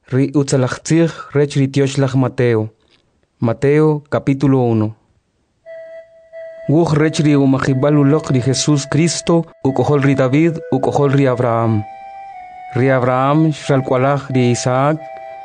Ri utzalachtzig rech ritioshlag Mateo. Mateo capítulo 1. Wuch rech ri umachibal ri Jesús Cristo ukohol ri David ukohol ri Abraham. Ri Abraham shralkwalach ri Isaac.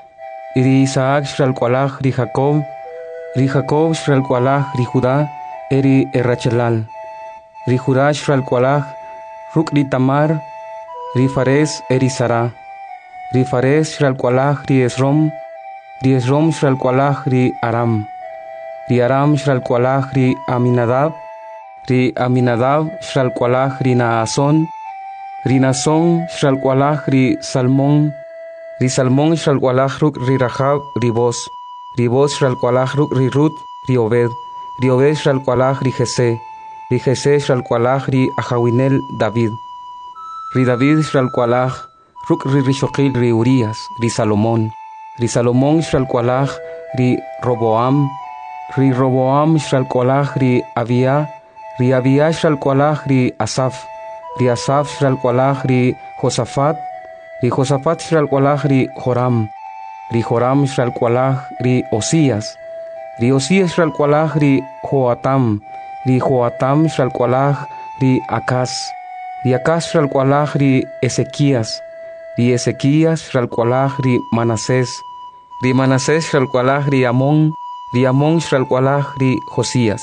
Ri Isaac shralkwalach ri Jacob. Ri Jacob shralkwalach ri Judá eri Errachelal. Ri Judá shralkwalach ruk ri Tamar. Ri Fares eri Sara. Ri Fares shralkwalach ri Esrom. Ri Esrom shralkwalach ri Aram. Ri Aram shralkwalach ri Aminadab. Ri Aminadab shralkwalach ri Naason. Ri Nason shralkwalach ri Salmón. Ri Salmón shralkwalach ruk ri Rahab ri Boz. Ri Boz shralkwalach ruk ri Rut ri Obed. Ri Obed shralkwalach ri Jesé. Ri Jesé shralkwalach ri Ahawinel David. Ri David shralkwalach ruk ri Rishoqil ri Urias. Ri Salomón. Ri Salomón shralkwalach ri Roboam. Ri Roboam shralkwalach ri Abia. Ri Abia shralkwalach ri Asaf. Ri Asaf shralkwalach ri Josafat. Ri Josafat shralkwalach ri Joram. Ri Joram shralkwalach ri Osías. Ri Osías shralkwalach ri Joatam. Ri Joatam shralkwalach ri Acaz. Ri Acaz shralkwalach ri Ezequías. Ri Ezequías shralkwalach ri Manasés. Ri Manasés shralkwalach ri Amón. Ri Amón shralkwalach ri Josías.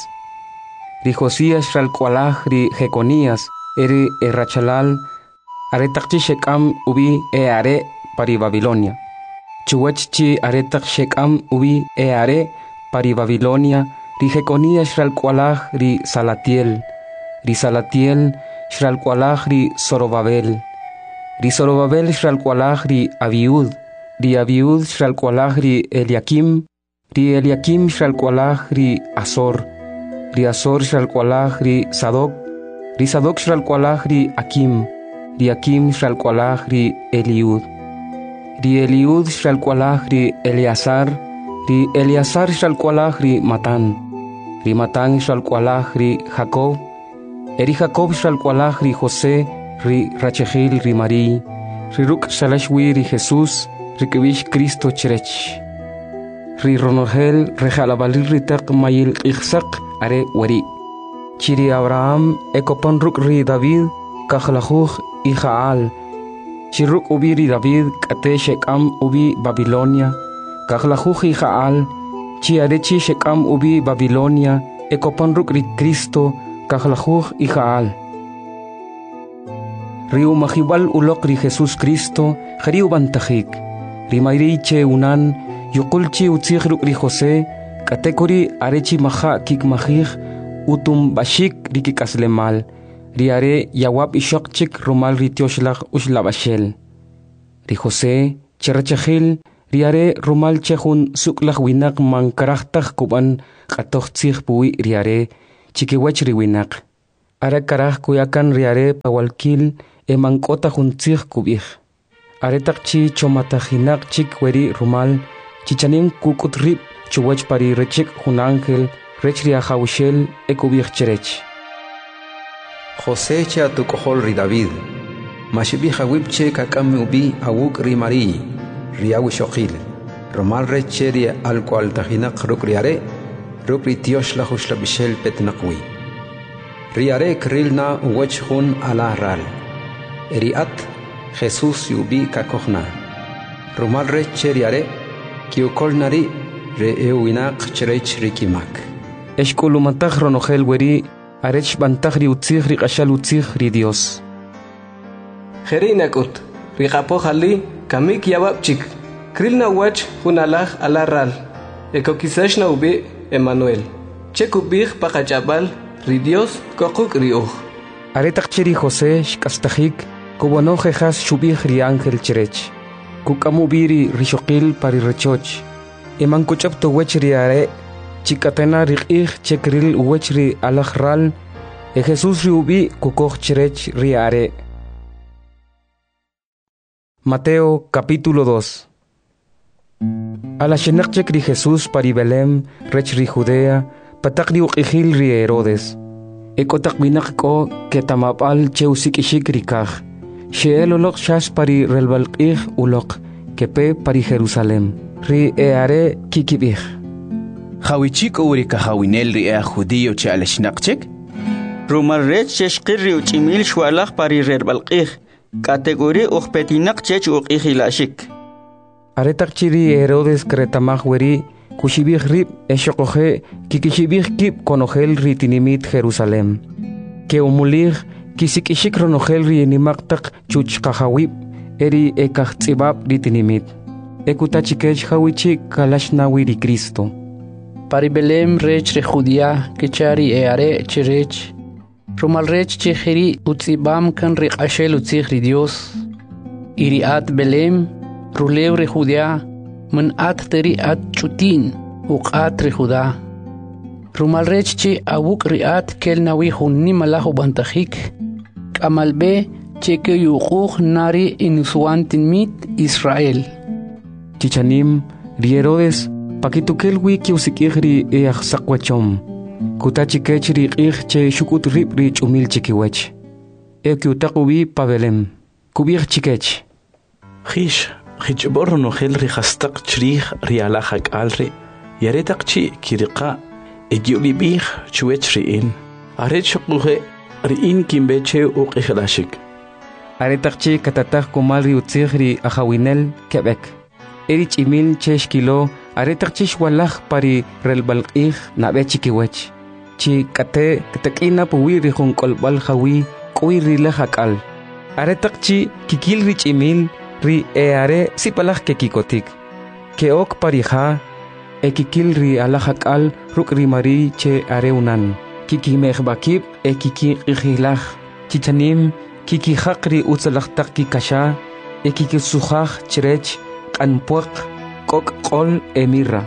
Ri Josías shralkwalach ri Jeconías eri Errachelal. Aretakchi Shekam ubi are pari Babilonia. Chuwachchi aretak Shekam ubi are pari Babilonia. Ri Jeconías shralkwalach ri Salatiel. Ri Salatiel shralkwalach ri Zorobabel. Ri Zorobabel shralkwalach ri Abiud. Ri Abiud shralkwalach ri Eliakim. Ri Eliakim shralkwalach ri Azor. Ri Azor shralkwalach ri Sadoc. Ri Sadoc shralkwalach ri Akim. Ri Akim shralkwalach ri Eliud. Ri Eliud shralkwalach ri Eleazar. Ri Eleazar shralkwalach ri Matan. Ri Matan shralkwalach ri Jacob. Eri Jacob shralkwalach ri José. Ri Rachegil ri Marí. Ri Ruk shalashwi ri Jesús. Ri Kevish Cristo cherech. Ri Ronorgel rejalabalil ri Teq mayil Ixsak are wari. Chiri Abraham ekopan ruk ri David kachlajuj y Jaal. Chiruk ubi ri David kate Shekam ubi Babilonia. Kachlajuj y Jaal. Chi arechi Shekam ubi Babilonia. Ekopan ruk ri Cristo kachlajuj y Jaal. Riu mahibal ulok ri Jesús Cristo. Jariu bantajik. Ri mayriche unan. Yukulchi utzig ruk ri José. Katekori arechi maha kik mahig. Utum bashik rikikaslemal. Riare yawab ishokchik rumal ritioshlag ushlabashel. Ri José cherachahil. Riare rumal chehun suklag winak man karachtag kuban katochtzig bui riare chikiwach riwinak. Ara karaj kuyakan riare pawalkil emankota juntzig kubih. Aretakchi chomatajinak chik weri rumal chichanim kukutrip chuwach pari rechik junangel rech riajawishel ekubih cherech. José che atukohol ri David. Mashibi hawipche kakame ubi awuk ri Marí. Riawi shoqil. Romal reche ri alqual tajinak ruk riare. Ruk ri tiosh la hushla bishel petnaqwi. Riare krilna uwech hun ala ral. Eriat Jesús yubi kakohna. Romal reche riare. Kiukol nari re euinak cherech rikimak. Eshkulumatag ronogel weri. Arech bantag ri utzig ri qashal utzig ri Dios. Jerinakut, ri qapohali kamik yawabchik. Krilna wach hunalaj alaral. Ekokisashna ubi Emmanuel. Chekubig pakachabal ri Dios kokuk ri uj. Aretak chiri José shkastajik kubano jejas shubig ri ángel cherech. Kukamubiri rishoqil pari rechoch. Emankuchap to wech ri are. Chikatena riqih chekril uwechri alajral. Jesús riubi kukoch cherech riare. Mateo capítulo 2. A la shenakchek ri Jesús pari Belém rech ri Judea. Patakri uqihil ri Herodes. Ekotak winak ko ketamapal cheusikishik rikaj. Sheel ulok shas pari relbalqih ulok. kepe pari Jerusalem. Ri eare kikibih. Hawichik uri kahawinel ri judío che aleshnaqchik? Rumal rech cheshqirri uchimil shwalaq pari rerbalqih. Categoría uqpetinaq chech uqihilashik. Aretaqchiri Herodes kretamaj weri kushibih rib eshokoje kikishibih kip konogel ritinimit Jerusalem. Que umulig kisikishik ronogel rienimaqtaq chuchqajawib eri ekajtzibab ritinimit. Ekutachikech hawichik kalashnawi Cristo. Pari Belém rech re Judía kichari eare chirech. Rumal rech chihiri utzibam kan riqashel utzihri Dios. Iriat Belém ruleu re Judía man at teri at chutin uqat re Judá. Rumal rech chi awuk riat kel nawi hunni malahu bantajik. Kamalbe cheke yuquq nari inusuantin mit Israel. Chichanim ri Herodes pakitukel wiki usikihri eaqsaqwachom. Kutachikech ri che shukut rib ri chumil chikiwech. Ekiutaqubi Pavelem. Kubir chikech. Khish borro no hel ri khastaq chrih ri alahak alri. Yaretaqchi kiriqa egiubibih chuech riin. Aret shuquhe riin kimbeche uqihilashik. Aretaqchi katataq kumal ri utzihri ahawinel Quebec. Erich imil cheshkilo aretaqchi shwalaj pari relbalqih nabe chikiwech. Chi kate katakina puwi ri junqolbal hawi kuwi ri lahakal. Aretaqchi kikil rich imil ri eare sipalaj kekikotik. Keok parija ekikil ri alahakal ruk ri mari che areunan. Kikimejbakib ekikihilaj. Chichanim kikihaq ri utzalajtaq kikasha ekikisujaj chirech anpuaq kok qol emirra.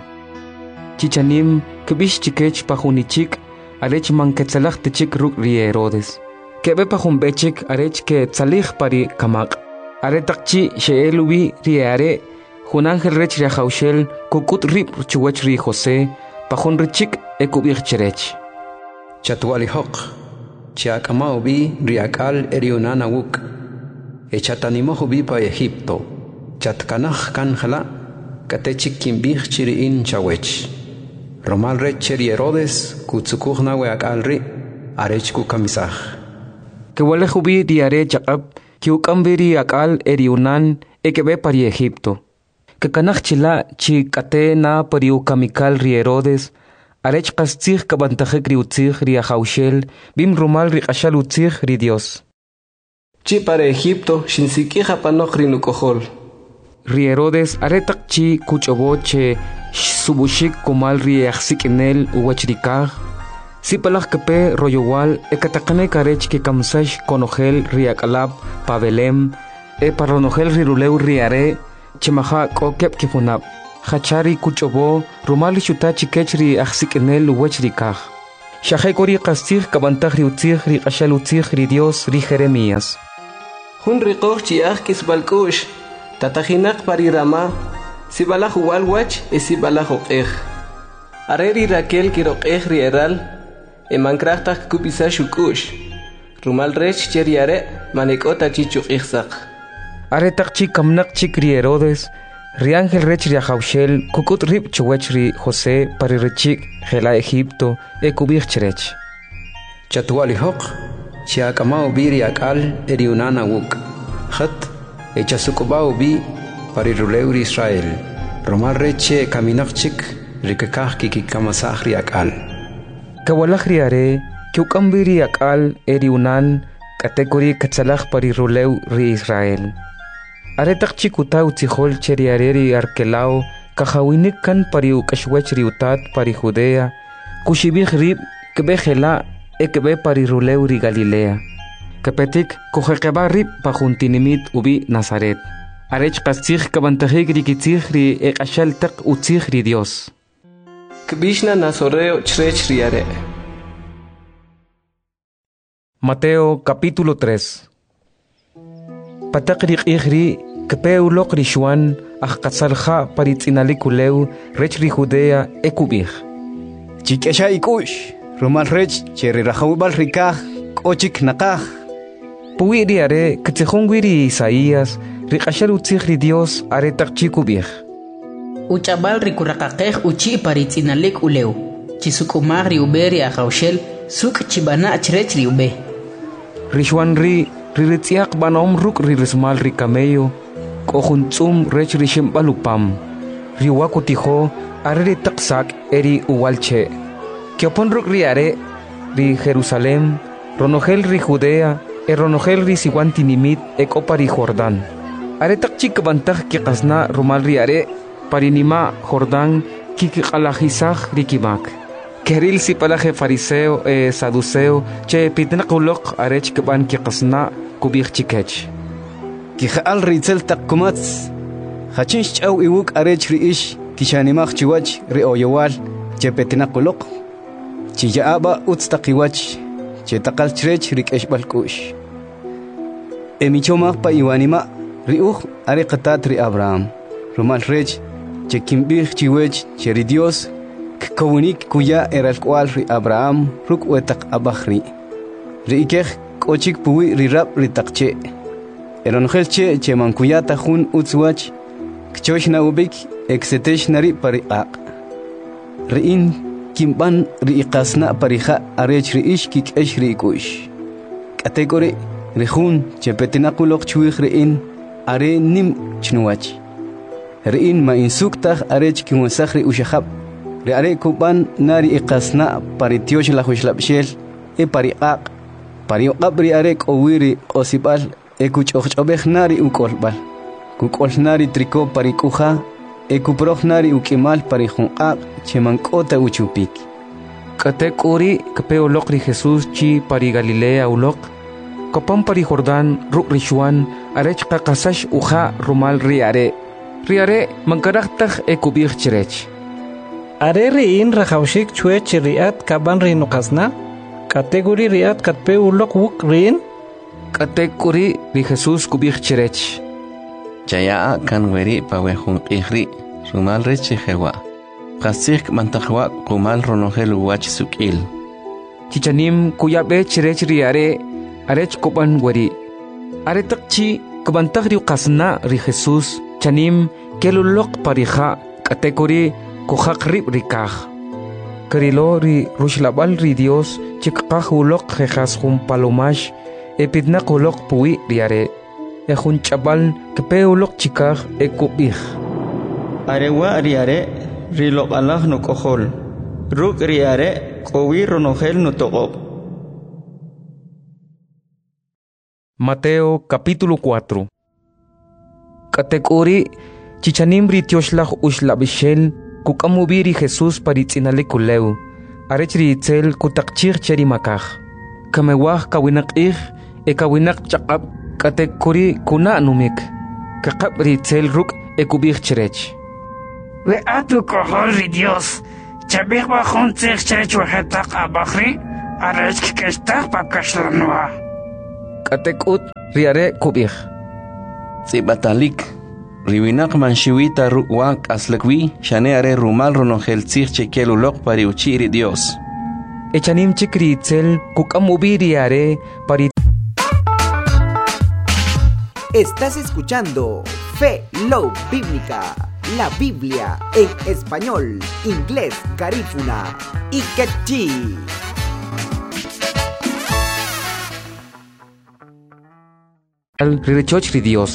Chichanim kibish chikech pajunichik arech manketsalaj tichik ruk ri Herodes. Kebe pajumbechik arech ke tsalij pari kamak. Aretaqchi sheelubi ri are junangel rech ri haushel kukut rib chuwech ri José pajun richik ekubich chirech. Chatualihoq chiakama ubi riakal eriunana wuk. Echatanimo ubi pa Egipto. Chatkanaj kanjala katechik kimbih chiriin chawech. Romal rech ri Herodes kutsukuj weakalri arech kukamisaj. Kewale hubi diare chaqab kiukambiri akal eriunan ekebe pari Egipto. Kekanaj chila chi kate na pari ukamikal ri Herodes arech qastzij kabantajek ri utzij ri ahaushel bim rumal ri qashal utzij ri Dios. Chi para Egipto shinsikija panoj ri nukojol. Ri Herodes aretaq chi kuchoboche subushik kumal ri axsikinel uwachrikaj. Sipalaj kepe royowal ekataqane karech ke kamsash konogel ri akalab Pavelem paronogel ri ruleu ri are chimaja kokep kifunab. Hachari kuchobo rumali shutachi kech ri axsikinel uwachrikaj. Shahekori qastij kabantaj ri utzij ri qashal utzij ri Dios ri Jeremías. Hun riqoj chiaj kisbalkush. Tatajinak pari Rama, sibalaj walwach e sibalaj oqej. Areri Raquel kiroqej rieral, emankrachtak kupisa shukush. Rumal rech cheriare manekota chichuqijsaq. Aretaqchi kamnak chik ri Herodes, ri ángel rech ri ahaushel kukut rib chuwech ri José pari richik jela Egipto ekubij chirech. Chatualihoq chiakama ubi riakal eriunana wuk. Khat echasukubao bi pariruleur Israel. Romal reche kaminakchik rikakaj kikikamasaj riakal. Kawalaj riare kiukambiri akal eriunan katekori katsalaj pariruleu ri Israel. Aretaqchi kuta utzijol cheriare ri arkelao kajawinik kan pari ukashwech ri utat pari Judea kushibij rib kebe jela ekebe pariruleu ri Galilea. Kapetik kujeqeba rib pajuntinimit ubi Nazaret. Arech qastzij kabantajik rikitzij ri eqashal taq utzij ri Dios. Kbishna nazoreo chrech riare. Mateo capítulo 3. Patak riqihri kepeuloq rishuan ajqatsalja paritzinalikuleu rech ri Judea ekubij. Chikesha ikush rumal rech cheri rajawibal rikaj kochik nakaj. Puwi riare katzejongwi ri Isaías riqashel utzig ri Dios aretaq chikubij. Uchabal rikuraqaqej uchi paritzinalik uleu. Chisukumag ri uberi akawshel suk chibana chrech ri ube. Rishwan ritziaq banom ruk rismal ri camello. Kohuntzum rech rishimbalupam. Riwakutijo are taqsak eri uwalche. Kiopon ruk riare ri Jerusalem, ronogel ri Judea, ronogel ri siwantinimit ekopari Jordán. Are takchik bantag kikasna rumal riare parinima Jordán kikikalajisaj rikimak. Keril si palaje fariseo saduceo che pitnakulok arech keban kikasna kubik chikech. Kijaal ritzel takkumats. Hachinch au iwuk arech riish kishanimach chiwach ri oyowal che petinakulok. Chiyaaba utstaqiwach che taqal chrech rikeshbalkush. Emichomag pa iwanima riuj are qatat ri Abraham. Rumal rech che kimbig chiwech che ri Dios kawunik kuya eral kwal ri Abraham ruk wetak abakhri. Ri ikej kochik puwi ri rab ri taqche. Eronjel che mankuyata jun utzwach kchosh na ubik exetesh nari pariaq. Riin kimban riiqasna parija arech riish kikesh riikush. Kategori rihun che petinakulok chuig riin are nim chnuwach. Riin ma insuktaj arech kimusaj ri ushahab. Ri are kuban nari iqasna paritiosh la hushlabshel e pariaq. Parioqab ri are kowiri osibal ekuch'ojch'obej nari ukolbal. Kukol nari triko parikuja ekuproj nari ukimal parijunqaq chemank'ota uchupik. Katek uri kapeo lok ri Jesús chi pari Galilea ulok. Kopam pari Jordán ruk rishuan arech qaqasash uja rumal riare. Riare mankaraktaj ekubij chirech. Are riin rajawshik chuech riat kaban rinuqasna. Kategori riat katpeu ulok wuk riin. Katekuri ri Jesús kubij chirech. Chaya kan weri pawehun qihri rumal rechi jewa. Qasik mantajwa kumal ronogel wach sukil. Chichanim kuyabe chirech riare arech koban weri. Are takchi kubantag ri qasna ri Jesús chanim kelulok parija katekuri kuhaq rib rikaj. Karilo ri rushlabal ri Dios chikqaj ulok jejas jun palomash epidnakulok puwi riare. Ejun chabal kepeulok chikaj ekubij. Arewa riare rilopalaj no kohol. Ruk riare kowi ronogel no togob. Mateo capítulo 4. Katekuri chichanim ritioshlag ushlabishel kukamubiri Jesús paritzinale kuleu. Arech ritzel kutakchir cherimakaj. Kamewaj kawinaqij ekawinak chaqab katekuri kuna numik. Kakab ritzel ruk ekubij chirech. Reatu kohol ri Dios. Chabih bajun tzig chirech wahetak abakri. Arech kikestak pakashlanua. Katekut riare kubij. Zibatalik. Riwinak manshiwita rukwak aslakwi shane are rumal ronogel tzig chekelulok pari uchiri Dios. Echanim chikritzel kukamubiri are pari. Estás escuchando Fe Love Bíblica, la Biblia en español, inglés, garífuna y quechí. Al rirechoch ri Dios.